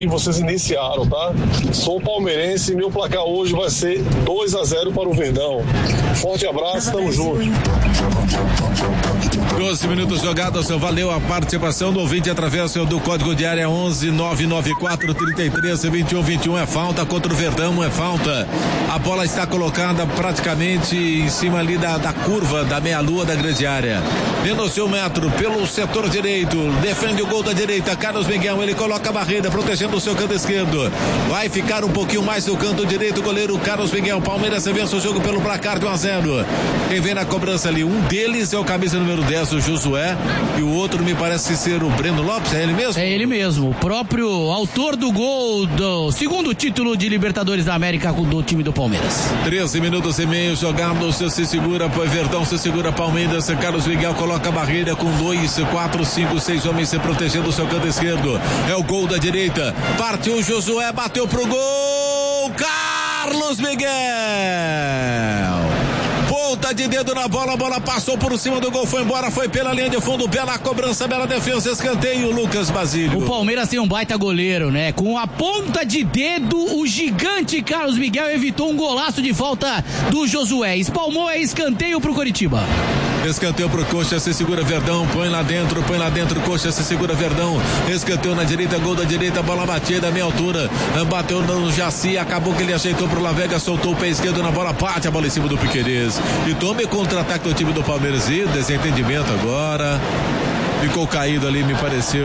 E vocês iniciaram, tá? Sou palmeirense e meu placar hoje vai ser 2-0 para o Verdão. Forte abraço, tamo junto. 12 minutos jogados, valeu a participação do ouvinte através do código de área 11-994-33-21-21. É falta contra o Verdão, é falta. A bola está colocada praticamente em cima ali da curva da meia-lua da grande área. Dentro do seu metro, pelo setor direito, defende o gol da direita, Carlos Miguel, ele coloca a barreira, protegendo o seu canto esquerdo. Vai ficar um pouquinho mais no canto direito, o goleiro Carlos Miguel. Palmeiras vence o jogo pelo placar de 1-0. Quem vem na cobrança ali, um deles é o camisa número 10, o Josué, e o outro me parece ser o Breno Lopes, é ele mesmo? É ele mesmo, o próprio autor do gol do segundo título de Libertadores da América do time do Palmeiras. 13 minutos e meio jogados, se segura Verdão, se segura Palmeiras, Carlos Miguel coloca a barreira com 2, 4, 5, 6 homens se protegendo o seu canto esquerdo. É o gol da direita, partiu o Josué, bateu pro gol, Carlos Miguel! Ponta de dedo na bola, a bola passou por cima do gol, foi embora, foi pela linha de fundo, bela cobrança, bela defesa, escanteio, Lucas Basílio. O Palmeiras tem um baita goleiro, né? Com a ponta de dedo, o gigante Carlos Miguel evitou um golaço de falta do Josué. Espalmou, é escanteio pro Coritiba. Escanteio pro Coxa, se segura Verdão, põe lá dentro, Coxa, se segura Verdão, escanteio na direita, gol da direita, bola batida, meia altura, bateu no Jaci, acabou que ele ajeitou pro Lavega, soltou o pé esquerdo na bola, bate a bola em cima do Piquerez, e tome contra-ataque do time do Palmeiras, e desentendimento agora, ficou caído ali, me pareceu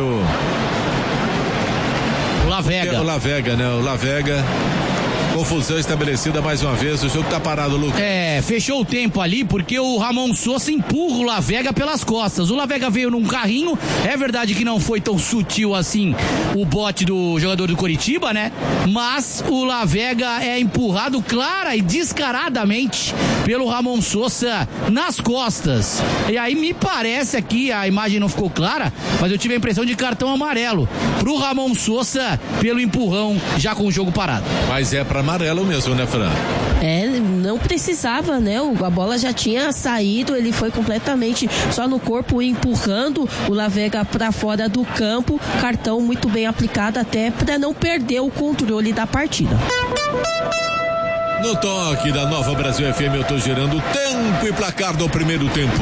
o Lavega. O Lavega, né, o Lavega. Confusão estabelecida mais uma vez, o jogo tá parado, Lucas. Fechou o tempo ali porque o Ramon Sousa empurra o Lavega pelas costas. O Lavega veio num carrinho, é verdade que não foi tão sutil assim o bote do jogador do Coritiba, né? Mas o Lavega é empurrado clara e descaradamente pelo Ramon Sousa nas costas. E aí me parece aqui, a imagem não ficou clara, mas eu tive a impressão de cartão amarelo pro Ramon Sousa pelo empurrão já com o jogo parado. Mas é pra amarelo mesmo, né, Fran? Não precisava, né? A bola já tinha saído, ele foi completamente só no corpo empurrando o Lavega para fora do campo. Cartão muito bem aplicado até para não perder o controle da partida. No toque da Nova Brasil FM, eu tô gerando tempo e placar do primeiro tempo.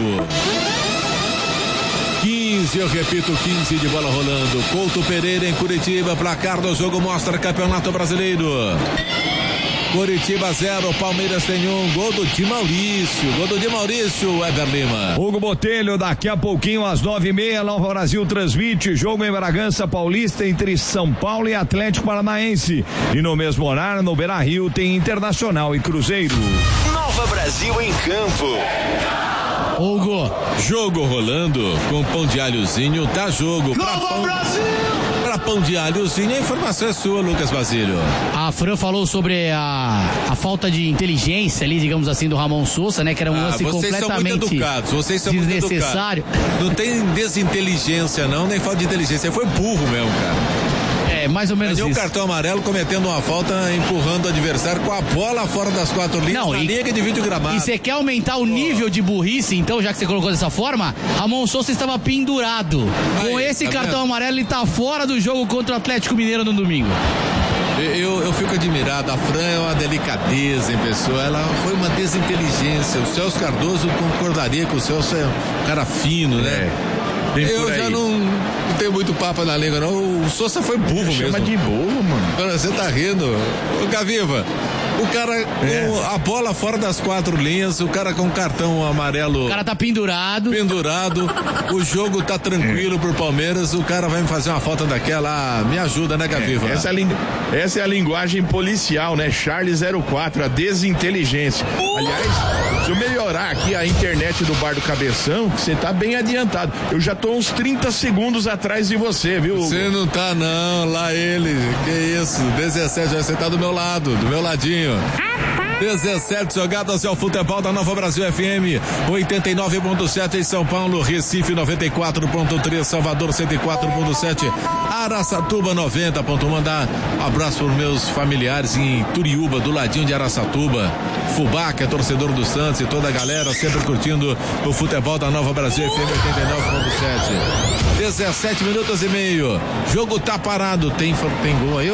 15, eu repito, 15 de bola rolando. Couto Pereira em Curitiba, placar do jogo mostra Campeonato Brasileiro. Curitiba 0, Palmeiras tem 1, gol do Di Maurício, Weber Lima. Hugo Botelho, daqui a pouquinho às 9h30, Nova Brasil transmite jogo em Bragança Paulista entre São Paulo e Atlético Paranaense. E no mesmo horário, no Beira-Rio, tem Internacional e Cruzeiro. Nova Brasil em campo. Hugo. Jogo rolando com pão de alhozinho, tá jogo. Nova Brasil! Pra pão de alhozinho, a informação é sua, Lucas Basílio. A Fran falou sobre a falta de inteligência ali, digamos assim, do Ramon Sousa, né? Que era um lance completamente vocês são desnecessário. Muito educados. Não tem desinteligência não, nem falta de inteligência, foi burro mesmo, cara. Mais ou menos isso. Um cartão amarelo cometendo uma falta, empurrando o adversário com a bola fora das 4 linhas, na linha de 20 gramados. E você quer aumentar o nível de burrice, então, já que você colocou dessa forma, Ramon Sousa estava pendurado. Com esse cartão amarelo, ele tá fora do jogo contra o Atlético Mineiro no domingo. Eu fico admirado, a Fran é uma delicadeza em pessoa, ela foi uma desinteligência. O Celso Cardoso concordaria que o Celso é um cara fino, né? Eu já não tenho muito papo na língua, não. O Sousa foi burro mesmo. Chama de burro, mano. Você tá rindo. Ô, Gaviva, o cara com a bola fora das 4 linhas, o cara com cartão amarelo. O cara tá pendurado. O jogo tá tranquilo pro Palmeiras, o cara vai me fazer uma falta daquela. Me ajuda, né, Gaviva? Essa é a linguagem policial, né? Charlie 04, a desinteligência. Aliás, se eu melhorar aqui a internet do Bar do Cabeção, você tá bem adiantado. Eu já tô uns 30 segundos atrás de você, viu? Você não tá, não. Lá ele. Que Isso, 17, você tá do meu lado, do meu ladinho. 17 jogadas é o futebol da Nova Brasil FM, 89.7 em São Paulo, Recife 94.3, Salvador 104.7, Araçatuba 90. Mandar um abraço para os meus familiares em Turiúba, do ladinho de Araçatuba, Fubá, que é torcedor do Santos, e toda a galera sempre curtindo o futebol da Nova Brasil FM 89.7. 17 minutos e meio, jogo tá parado, tem gol aí?